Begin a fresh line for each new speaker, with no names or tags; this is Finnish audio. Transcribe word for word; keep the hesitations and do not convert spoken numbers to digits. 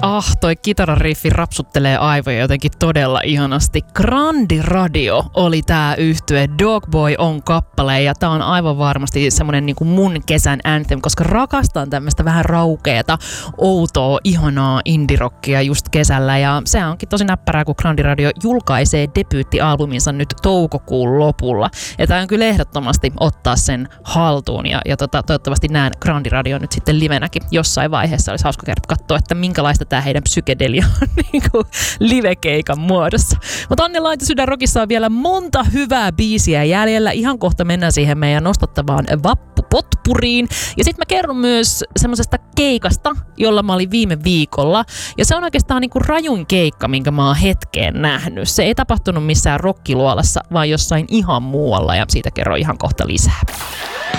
Ah, toi kitarariffi rapsuttelee aivoja jotenkin todella ihanasti. Grandi Radio oli tää yhtye. Dogboy on kappale ja tää on aivan varmasti semmonen niinku mun kesän anthem, koska rakastan tämmöistä vähän raukeeta, outoa, ihanaa indie-rockia just kesällä. Ja se onkin tosi näppärää, kun Grandi Radio julkaisee debyyttialbuminsa nyt toukokuun lopulla. Ja tää on kyllä ehdottomasti ottaa sen haltuun ja, ja tota, toivottavasti näen Grandi Radio nyt sitten livenäkin jossain vaiheessa. Olisi hauska katsoa, että minkälaista tää heidän psykedelia on niin kuin livekeikan muodossa. Mutta Anne Laito-Sydän Rockissa on vielä monta hyvää biisiä jäljellä. Ihan kohta mennään siihen meidän nostattavaan vappupotpuriin. Ja sitten mä kerron myös semmoisesta keikasta, jolla mä olin viime viikolla. Ja se on oikeastaan niin kuin rajun keikka, minkä mä oon hetkeen nähnyt. Se ei tapahtunut missään rockiluolassa, vaan jossain ihan muualla ja siitä kerron ihan kohta lisää.